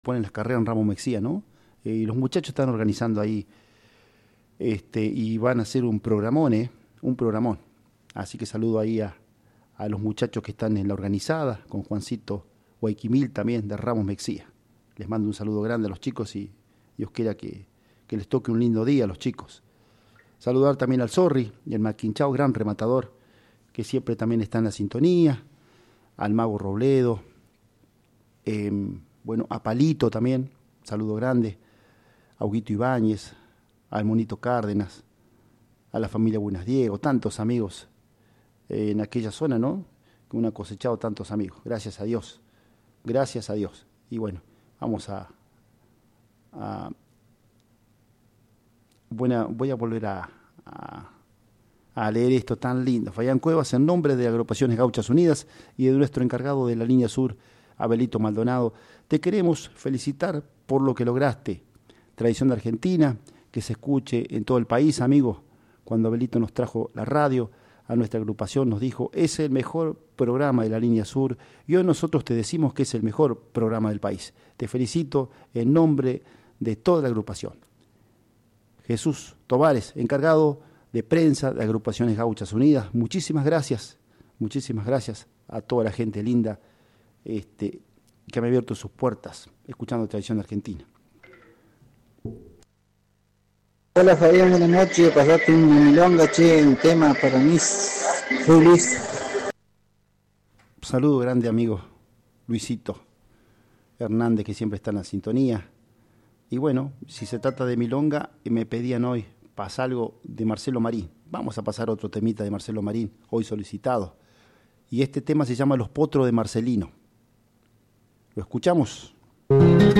ponen las carreras en Ramos Mexía, ¿no? Y los muchachos están organizando ahí, y van a hacer un programón, ¿eh? Un programón. Así que saludo ahí a los muchachos que están en la organizada, con Juancito Guayquimil también, de Ramos Mexía. Les mando un saludo grande a los chicos y Dios quiera que les toque un lindo día a los chicos. Saludar también al Zorri y al Maquinchao, gran rematador, que siempre también está en la sintonía, al Mago Robledo, bueno, a Palito también, saludo grande, a Huguito Ibáñez, al Monito Cárdenas, a la familia Buenas Diego, tantos amigos en aquella zona, ¿no? Que uno ha cosechado tantos amigos, gracias a Dios, gracias a Dios. Y bueno, vamos voy a volver a leer esto tan lindo. Fabián Cuevas, en nombre de Agrupaciones Gauchas Unidas y de nuestro encargado de la línea sur, Abelito Maldonado, te queremos felicitar por lo que lograste. Tradición de Argentina, que se escuche en todo el país, amigo. Cuando Abelito nos trajo la radio a nuestra agrupación, nos dijo, es el mejor programa de la línea sur, y hoy nosotros te decimos que es el mejor programa del país. Te felicito en nombre de toda la agrupación. Jesús Tovares, encargado de prensa de Agrupaciones Gauchas Unidas, muchísimas gracias a toda la gente linda que me ha abierto sus puertas, escuchando Tradición de Argentina. Hola Fabián, buenas noches, pasaste una milonga, un tema para mí, feliz. Saludo grande amigo Luisito Hernández, que siempre está en la sintonía. Y bueno, si se trata de milonga, me pedían hoy, pasa algo de Marcelo Marín. Vamos a pasar otro temita de Marcelo Marín, hoy solicitado. Y este tema se llama Los Potros de Marcelino. ¿Lo escuchamos?